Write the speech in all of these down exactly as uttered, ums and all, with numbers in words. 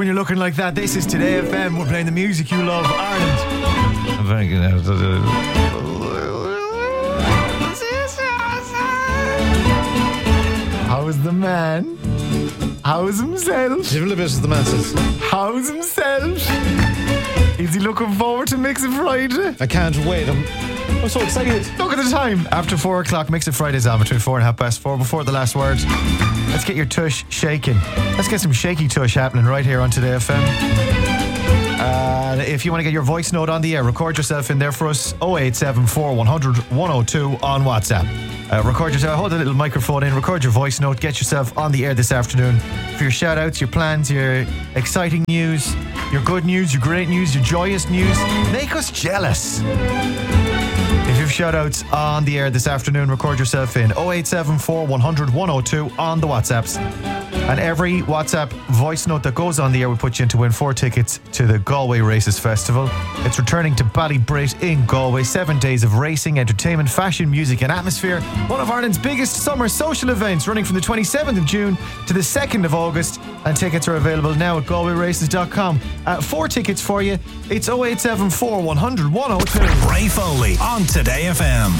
When you're looking like that, this is Today F M. We're playing the music you love, Ireland. I'm very good at it. How's the man? How's himself? Give a bit of the masses. How's himself? Is he looking forward to Mix It Friday? I can't wait. I'm, I'm so excited. Look at the time. After four o'clock, Mix It Friday's on between four and half past four. Before the last word, let's get your tush shaking. Let's get some shaky tush happening right here on Today F M. Uh, if you want to get your voice note on the air, record yourself in there for us. oh eight seven four, one hundred, one oh two on WhatsApp. Uh, record yourself, hold a little microphone in, record your voice note, get yourself on the air this afternoon for your shout outs, your plans, your exciting news, your good news, your great news, your joyous news. Make us jealous. If you have shout outs on the air this afternoon, record yourself in oh eight seven four, one hundred, one oh two on the WhatsApps. And every WhatsApp voice note that goes on the air will put you in to win four tickets to the Galway Races Festival. It's returning to Ballybrit in Galway. Seven days of racing, entertainment, fashion, music and atmosphere. One of Ireland's biggest summer social events, running from the twenty-seventh of June to the second of August. And tickets are available now at galway races dot com. Uh, four tickets for you. It's oh eight seven four, one hundred, one oh two. Ray Foley on Today F M.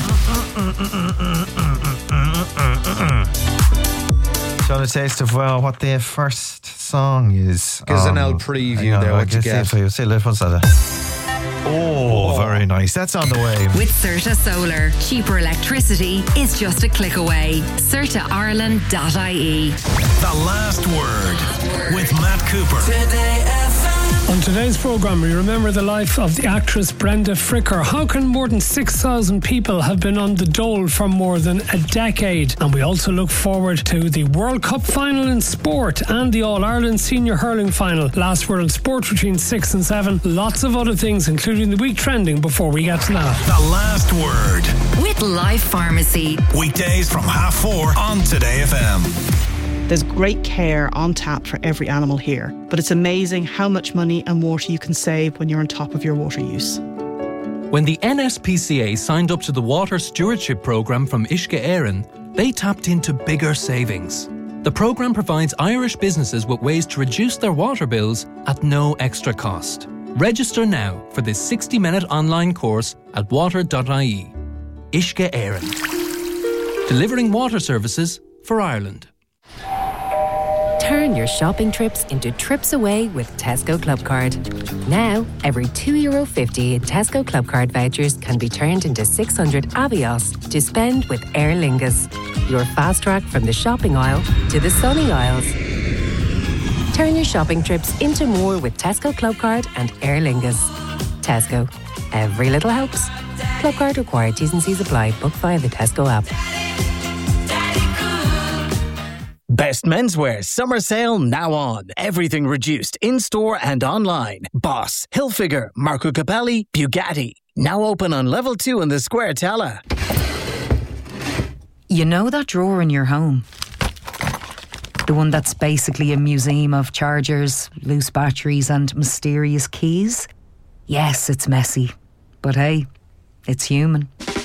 Shall a taste of well, what the first song is. Give us an Um, L preview hang on, there. I'll What you get get? it for you. See, what's that? Oh, very nice. That's on the way. With Certa Solar, cheaper electricity is just a click away. certa ireland dot I E. The Last Word with Matt Cooper. Today F M. On today's programme, we remember the life of the actress Brenda Fricker. How can more than six thousand people have been on the dole for more than a decade? And we also look forward to the World Cup final in sport and the All-Ireland Senior Hurling final. Last word on sport between six and seven. Lots of other things, including the week trending, before we get to that. The Last Word. With Life Pharmacy. Weekdays from half four on Today F M. There's great care on tap for every animal here, but it's amazing how much money and water you can save when you're on top of your water use. When the N S P C A signed up to the Water Stewardship Programme from Uisce Éireann, they tapped into bigger savings. The programme provides Irish businesses with ways to reduce their water bills at no extra cost. Register now for this sixty-minute online course at water dot I E. Uisce Éireann. Delivering water services for Ireland. Turn your shopping trips into trips away with Tesco Clubcard. Now, every two euro fifty in Tesco Clubcard vouchers can be turned into six hundred Avios to spend with Aer Lingus. Your fast track from the shopping aisle to the sunny aisles. Turn your shopping trips into more with Tesco Clubcard and Aer Lingus. Tesco. Every little helps. Clubcard required. T's and C's apply. Book via the Tesco app. Best menswear summer sale now on. Everything reduced in-store and online. Boss, Hilfiger, Marco Capelli, Bugatti. Now open on level two in the Square Tella. You know that drawer in your home? The one that's basically a museum of chargers, loose batteries and mysterious keys? Yes, it's messy. But hey, it's human.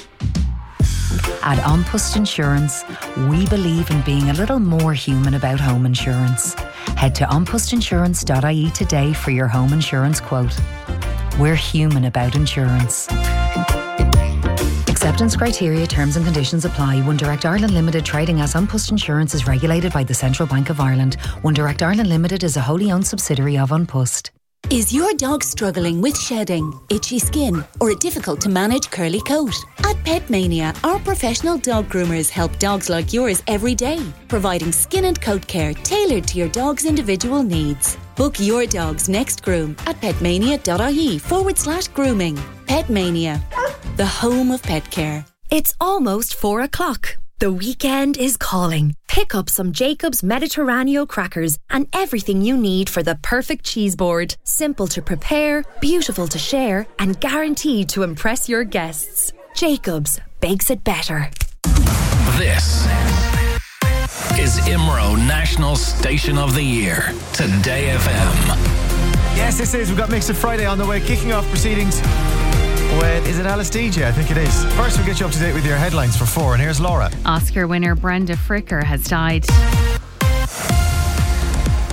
At An Post Insurance, we believe in being a little more human about home insurance. Head to an post insurance dot I E today for your home insurance quote. We're human about insurance. Acceptance criteria, terms and conditions apply. One Direct Ireland Limited, trading as An Post Insurance, is regulated by the Central Bank of Ireland. One Direct Ireland Limited is a wholly owned subsidiary of An Post. Is your dog struggling with shedding, itchy skin, or a difficult to manage curly coat? At Pet Mania, our professional dog groomers help dogs like yours every day, providing skin and coat care tailored to your dog's individual needs. Book your dog's next groom at petmania dot I E forward slash grooming. Pet Mania, the home of pet care. It's almost four o'clock. The weekend is calling. Pick up some Jacob's Mediterraneo crackers and everything you need for the perfect cheese board. Simple to prepare, beautiful to share, and guaranteed to impress your guests. Jacob's bakes it better. This is I M R O National Station of the Year. Today F M. Yes, this is. We've got Mix It Friday on the way, kicking off proceedings with, is it Alice D J? I think it is. First, we'll get you up to date with your headlines for four, and here's Laura. Oscar winner Brenda Fricker has died.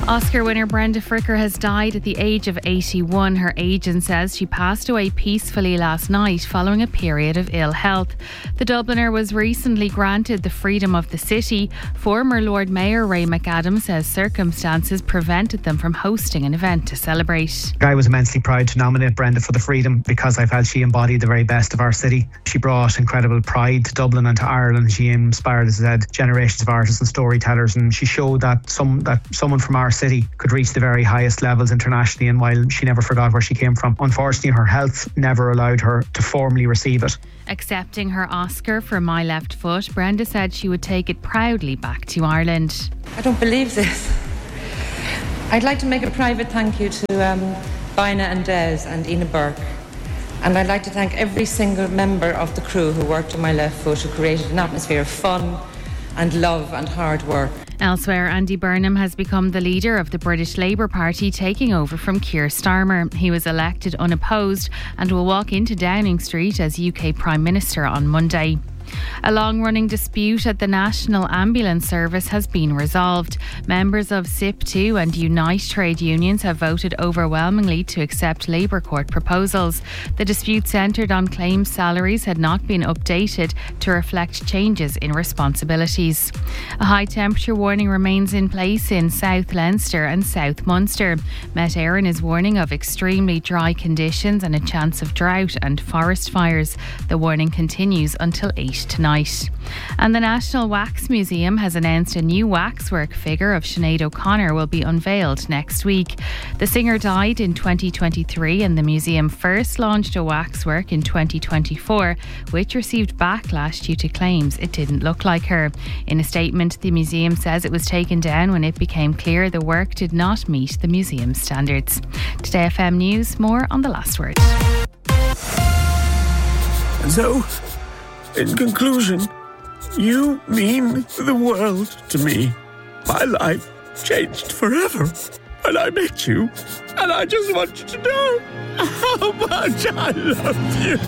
Oscar winner Brenda Fricker has died at the age of eighty-one. Her agent says she passed away peacefully last night following a period of ill health. The Dubliner was recently granted the freedom of the city. Former Lord Mayor Ray McAdams says circumstances prevented them from hosting an event to celebrate. I was immensely proud to nominate Brenda for the freedom because I felt she embodied the very best of our city. She brought incredible pride to Dublin and to Ireland. She inspired, as I said, generations of artists and storytellers, and she showed that some that someone from our city could reach the very highest levels internationally, and while she never forgot where she came from, unfortunately her health never allowed her to formally receive it. Accepting her Oscar for My Left Foot, Brenda said she would take it proudly back to Ireland. I don't believe this. I'd like to make a private thank you to um, Bina and Des and Ina Burke, and I'd like to thank every single member of the crew who worked on My Left Foot, who created an atmosphere of fun and love and hard work. Elsewhere, Andy Burnham has become the leader of the British Labour Party, taking over from Keir Starmer. He was elected unopposed and will walk into Downing Street as U K Prime Minister on Monday. A long-running dispute at the National Ambulance Service has been resolved. Members of S I P two and Unite trade unions have voted overwhelmingly to accept Labour Court proposals. The dispute centred on claims salaries had not been updated to reflect changes in responsibilities. A high temperature warning remains in place in South Leinster and South Munster. Met Éireann is warning of extremely dry conditions and a chance of drought and forest fires. The warning continues until eight tonight. And the National Wax Museum has announced a new waxwork figure of Sinead O'Connor will be unveiled next week. The singer died in twenty twenty-three and the museum first launched a waxwork in twenty twenty-four, which received backlash due to claims it didn't look like her. In a statement, the museum says it was taken down when it became clear the work did not meet the museum standards. Today F M News, more on The Last Word. And so, in conclusion, you mean the world to me. My life changed forever when I met you, and I just want you to know how much I love you.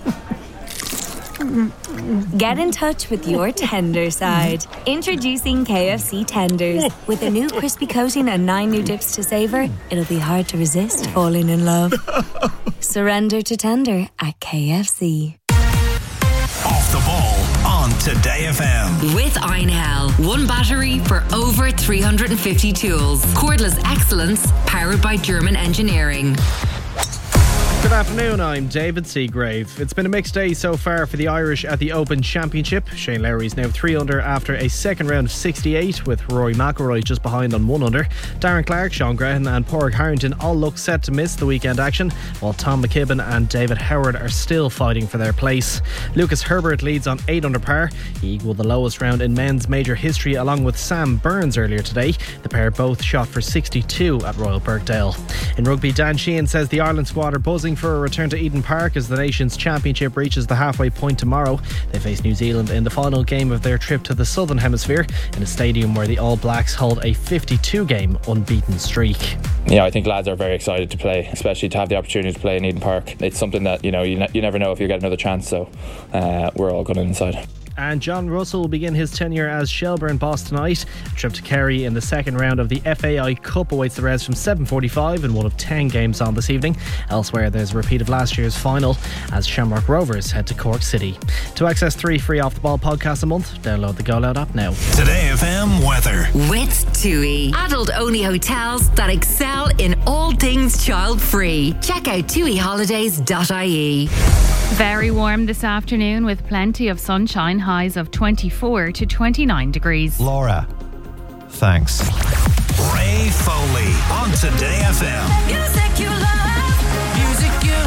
Get in touch with your tender side. Introducing K F C Tenders. With a new crispy coating and nine new dips to savour, it'll be hard to resist falling in love. Surrender to tender at K F C. Off the ball on Today F M. With Einhell. One battery for over three hundred fifty tools. Cordless excellence powered by German engineering. Good afternoon, I'm David Seagrave. It's been a mixed day so far for the Irish at the Open Championship. Shane Lowry is now three under after a second round of sixty-eight, with Rory McIlroy just behind on one under. Darren Clark, Sean Grehan and Pádraig Harrington all look set to miss the weekend action, while Tom McKibben and David Howard are still fighting for their place. Lucas Herbert leads on eight under par. He equalled the lowest round in men's major history along with Sam Burns earlier today. The pair both shot for sixty-two at Royal Birkdale. In rugby, Dan Sheehan says the Ireland squad are buzzing for a return to Eden Park as the nation's championship reaches the halfway point tomorrow. They face New Zealand in the final game of their trip to the Southern Hemisphere in a stadium where the All Blacks hold a fifty-two game unbeaten streak. Yeah, I think lads are very excited to play, especially to have the opportunity to play in Eden Park. It's something that, you know, you, ne- you never know if you get another chance, so uh, we're all going inside. And John Russell will begin his tenure as Shelbourne boss tonight. A trip to Kerry in the second round of the F A I Cup awaits the Reds from seven forty-five in one of ten games on this evening. Elsewhere, there's a repeat of last year's final as Shamrock Rovers head to Cork City. To access three free Off The Ball podcasts a month, download the Go Loud app now. Today F M weather. With TUI. Adult-only hotels that excel in all things child-free. Check out tui holidays dot I E. Very warm this afternoon with plenty of sunshine, highs of twenty-four to twenty-nine degrees. Laura, thanks. Ray Foley on Today F M. Music you love, music you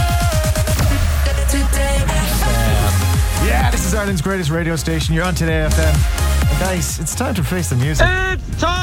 love. Today F M. Yeah, this is Ireland's greatest radio station. You're on Today F M. And guys, it's time to face the music. It's time!